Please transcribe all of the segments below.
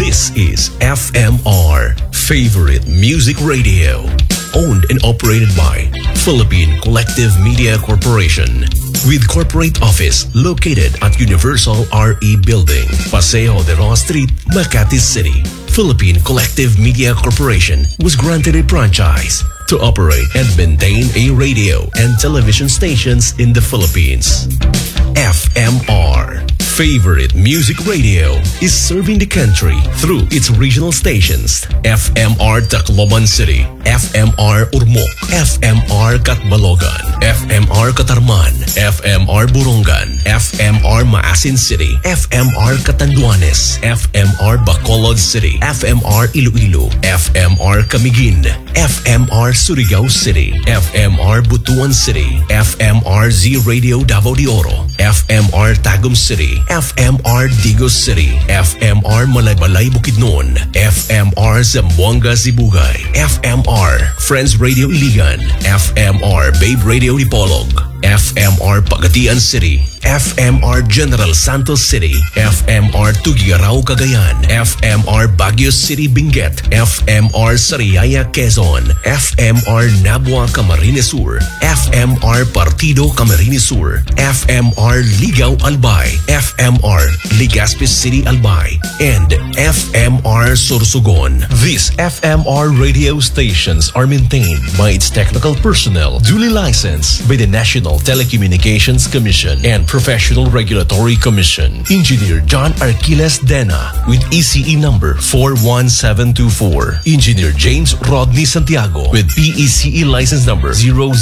This is FMR, Favorite Music Radio. Owned and operated by Philippine Collective Media Corporation. With corporate office located at Universal RE Building, Paseo de Roo Street, Makati City. Philippine Collective Media Corporation was granted a franchise to operate and maintain a radio and television stations in the Philippines. FMR, Favorite Music Radio, is serving the country through its regional stations: FMR Tacloban City, FMR Ormoc, FMR Catbalogan, FMR Catarman, FMR Borongan, FMR Maasin City, FMR Catanduanes, FMR Bacolod City, FMR Iloilo, FMR Camiguin, FMR Surigao City, FMR Butuan City, FMR Z Radio Davao de Oro, FMR Tagum City, FMR Digos City, FMR Malaybalay Bukidnon, FMR Zamboanga Sibugay, FMR Friends Radio Iligan, FMR Babe Radio Dipolog, FMR Pagadian City, FMR General Santos City, FMR Tugigaraw Cagayan, FMR Baguio City Benguet, FMR Sariaya Quezon, FMR Nabua Camarines Sur, FMR Partido Camarines Sur, FMR Ligao Albay, FMR Legazpi City Albay, and FMR Sorsogon. These FMR radio stations are maintained by its technical personnel, duly licensed by the National Telecommunications Commission and Professional Regulatory Commission. Engineer John Arquiles Dena with ECE number 41724. Engineer James Rodney Santiago with PECE license number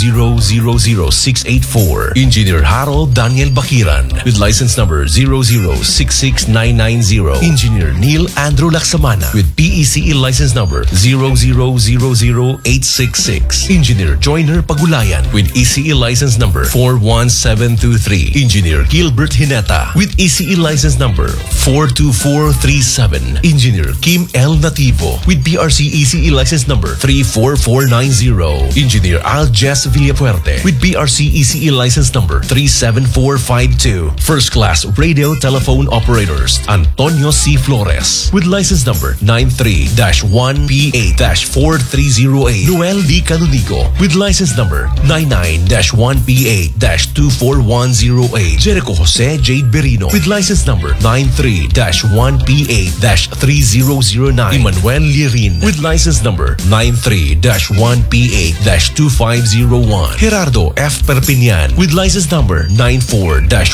0000684. Engineer Harold Daniel Bakiran with license number 0066990. Engineer Neil Andrew Laksamana with PECE license number 0000866. Engineer Joyner Pagulayan with ECE license number 41723. Engineer Gilbert Hineta with ECE license number 42437. Engineer Kim L. Nativo with PRC ECE license number 34490. Engineer Al Jess Villafuerte with PRC ECE license number 37452. First class radio telephone operators Antonio C. Flores with license number 93-1P8-4308. Noel D. Canonigo with license number 99-1P8-24108. Jericho Jose J. Berino with license number 93-1P8-3009. Emmanuel Lirin with license number 93-1P8-2501. Gerardo F. Perpignan with license number